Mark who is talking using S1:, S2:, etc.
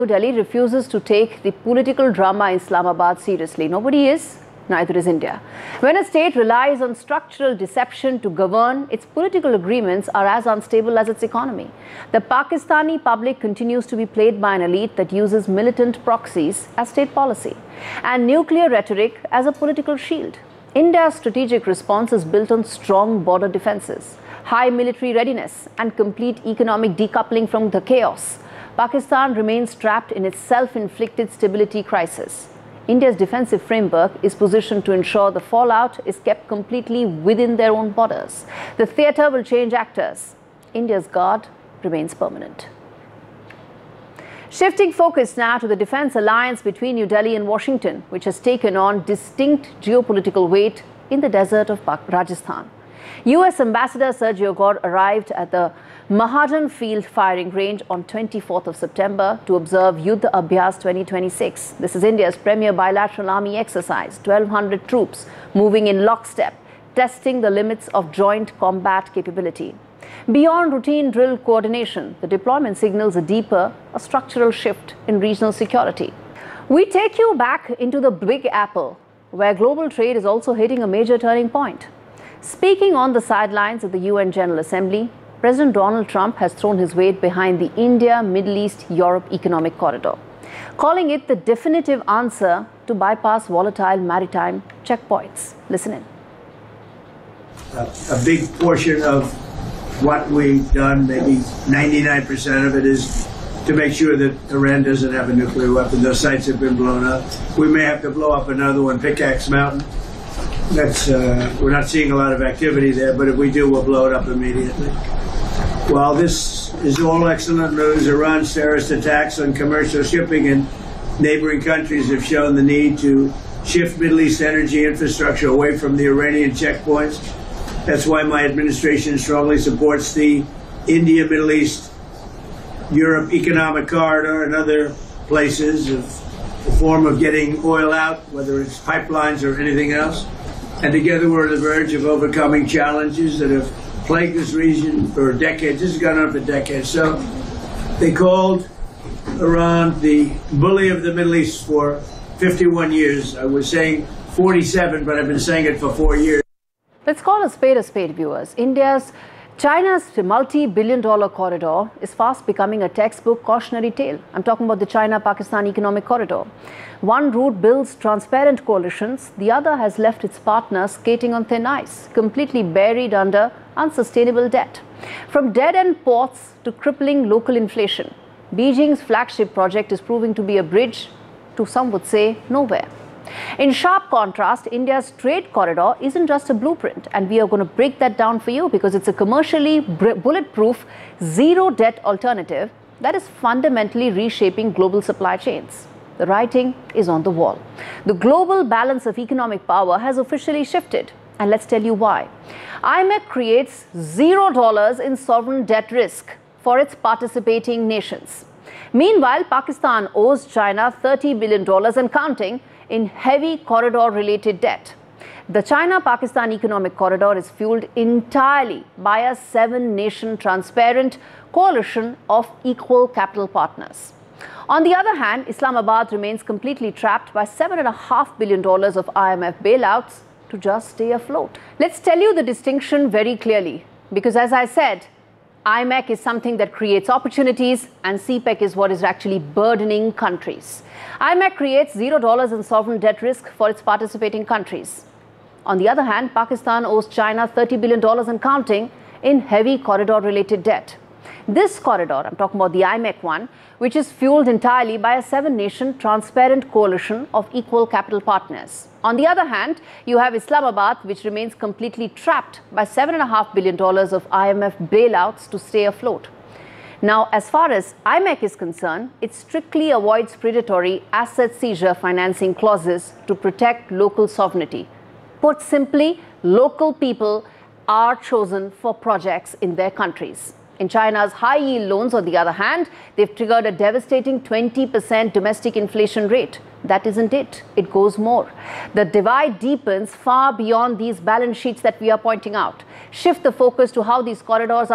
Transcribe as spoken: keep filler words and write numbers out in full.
S1: Delhi refuses to take the political drama in Islamabad seriously. Nobody is, neither is India. When a state relies on structural deception to govern, its political agreements are as unstable as its economy. The Pakistani public continues to be played by an elite that uses militant proxies as state policy and nuclear rhetoric as a political shield. India's strategic response is built on strong border defenses, high military readiness, and complete economic decoupling from the chaos. Pakistan remains trapped in its self-inflicted stability crisis. India's defensive framework is positioned to ensure the fallout is kept completely within their own borders. The theatre will change actors. India's guard remains permanent. Shifting focus now to the defense alliance between New Delhi and Washington, which has taken on distinct geopolitical weight in the desert of Rajasthan. U S Ambassador Sergio Gore arrived at the Mahajan Field firing range on twenty-fourth of September to observe Yuddha Abhyas twenty twenty-six. This is India's premier bilateral army exercise, twelve hundred troops moving in lockstep, testing the limits of joint combat capability. Beyond routine drill coordination, the deployment signals a deeper, a structural shift in regional security. We take you back into the Big Apple, where global trade is also hitting a major turning point. Speaking on the sidelines of the U N General Assembly, President Donald Trump has thrown his weight behind the India-Middle East-Europe Economic Corridor, calling it the definitive answer to bypass volatile maritime checkpoints. Listen in.
S2: A, a big portion of what we've done, maybe ninety-nine percent of it, is to make sure that Iran doesn't have a nuclear weapon. Those sites have been blown up. We may have to blow up another one, Pickaxe Mountain. That's, uh, we're not seeing a lot of activity there, but if we do, we'll blow it up immediately. While this is all excellent news, Iran's terrorist attacks on commercial shipping in neighboring countries have shown the need to shift Middle East energy infrastructure away from the Iranian checkpoints. That's why my administration strongly supports the India, Middle East, Europe Economic Corridor and other places of a form of getting oil out, whether it's pipelines or anything else. And together we're on the verge of overcoming challenges that have plagued this region for decades. This has gone on for decades. So they called Iran the bully of the Middle East for fifty-one years. I was saying forty-seven, but I've been saying it for four years.
S1: Let's call a spade a spade, viewers. India's China's multi-billion dollar corridor is fast becoming a textbook cautionary tale. I'm talking about the China-Pakistan Economic Corridor. One route builds transparent coalitions, the other has left its partners skating on thin ice, completely buried under unsustainable debt. From dead-end ports to crippling local inflation, Beijing's flagship project is proving to be a bridge to, some would say, nowhere. In sharp contrast, India's trade corridor isn't just a blueprint, and we are going to break that down for you because it's a commercially bulletproof, zero-debt alternative that is fundamentally reshaping global supply chains. The writing is on the wall. The global balance of economic power has officially shifted, and let's tell you why. I M E C creates zero dollars in sovereign debt risk for its participating nations. Meanwhile, Pakistan owes China thirty billion dollars and counting in heavy corridor-related debt. The China-Pakistan Economic Corridor is fueled entirely by a seven-nation transparent coalition of equal capital partners. On the other hand, Islamabad remains completely trapped by seven point five billion dollars of I M F bailouts to just stay afloat. Let's tell you the distinction very clearly, because as I said, I M E C is something that creates opportunities and C PEC is what is actually burdening countries. I M E C creates zero dollars in sovereign debt risk for its participating countries. On the other hand, Pakistan owes China thirty billion dollars and counting in heavy corridor-related debt. This corridor, I'm talking about the I M E C one, which is fueled entirely by a seven-nation transparent coalition of equal capital partners. On the other hand, you have Islamabad, which remains completely trapped by seven point five billion dollars of I M F bailouts to stay afloat. Now, as far as I M E C is concerned, it strictly avoids predatory asset seizure financing clauses to protect local sovereignty. Put simply, local people are chosen for projects in their countries. In China's high-yield loans, on the other hand, they've triggered a devastating twenty percent domestic inflation rate. That isn't it. It goes more. The divide deepens far beyond these balance sheets that we are pointing out. Shift the focus to how these corridors are